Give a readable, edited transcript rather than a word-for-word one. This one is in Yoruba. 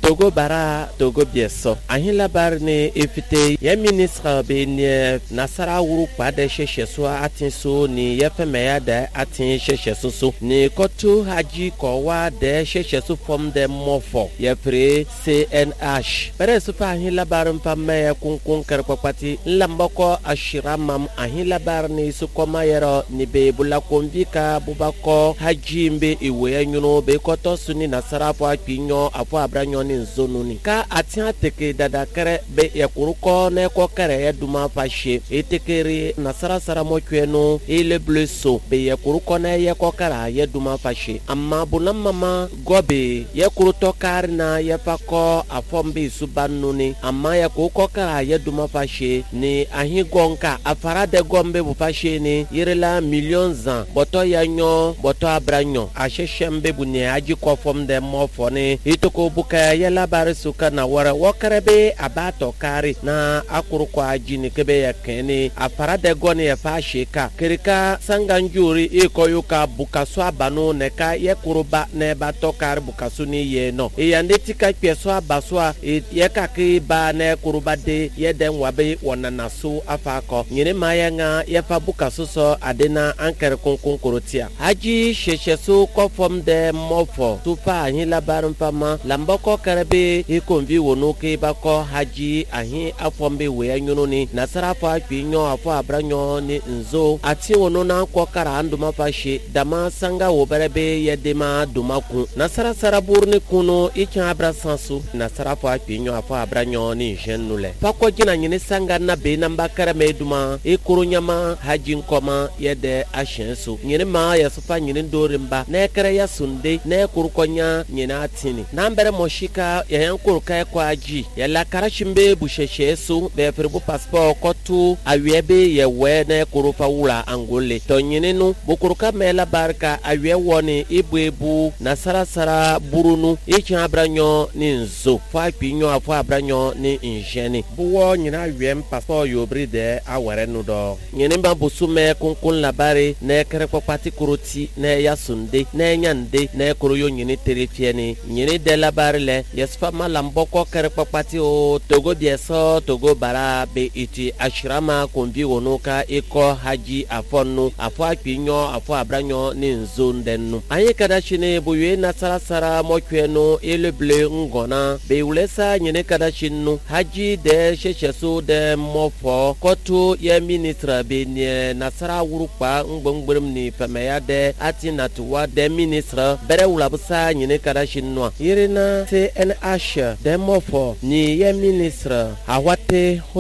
Togo bara Togo bieso ahin labar ne efite ye ministre be ne nasara wuru kwade hyehyɛso atenso ni ye pemeya da aten hyehyɛso so ni kotu haji kowa de hyehyɛso from the mofo ye pre CNH pere so fa ahin labar mpama ye kunkun karpapati lambako ashiramam ahin labar ne su koma yero ni be bula konvika bubako haji mbe iwe nyuno be koto suni nasara po apinyo apo abranyo ni nzonu ni ka atia teke dada kere be yakuruko na ko kere ya duma fashe etekere nasara sara mokweno ile bleso be yakuruko na ya ko kara ya duma fashe amma bunam mama gobe yakuruto karna ya pako afombe subanu ni amma ya ko kara ya duma fashe ni ahigonka afara de gombe bu fashe ni yirela millions an boto yanyo boto abranyo asheshembe bunye aji ko fom de mofo ni itoko buka ya labari suka na wara wakarebe abato kari na akuruko aji ni kebe ya keni afara de goni ya fashe ka kirika sanganjuri ikoyuka bukaso abanu neka ye kuruba ne bato kari bukaso ni ye no yande tika kweso abaswa ye kaki ba ne kuruba de ye den wabe wonanaso afako nyine maya nga ye fa bukaso so adena ankere kunkun kurutia haji shesheso ko fom de mofo tufa ahin labarin fama lambako karebe ikonvi wonoke bako haji ahin afombe we nyuno ni nasara fa kwinyo afo abranyo ni nzo ati wono na kwokara anduma fashe dama sanga wo berebe yedema dumaku nasara sarabur ni kuno ikya abrasansu nasara fa kwinyo afo abranyo ni jenule fako jina nyine sanga na be namba karame duma ikurunyama haji nkoma yede ashensu nyine ma yasufa nyine dorimba na kere ya sunde na kurukonya nyine atini nambere moshika ya yankuruka kwa aji ya la karashimbe busheshe su be ferbu passport kotu awiebe ye we na kurufa wula angole to nyine no bukuruka mela barka awie woni ibuebu na sarasara burunu ichi abranyo ni nzo fa pinyo afo abranyo ni injeni buwo nyina awiem passport yobri de awere no do nyine ba busume kunkun labari na kere kwapati kuruti na ya sunde na nyande na kuruyo nyine terefieni nyine de labari le yesfa malamboko kere kwapati o Togo bieso Togo bara be iti ashirama kumbi wonoka iko haji afonu afo apinyo afo abranyo ni nzondenu aye kadashine buye na sarasara mokweno ile ble ngona be ulesa nyine kadashinu haji de shesheso de mofo kotu ye ministra be ne nasara wurukpa ngbongbrem ni pemeya de atinatuwa de ministra bere ulabusa nyine kadashinu yirina CNH de mofo ni ye ministra awate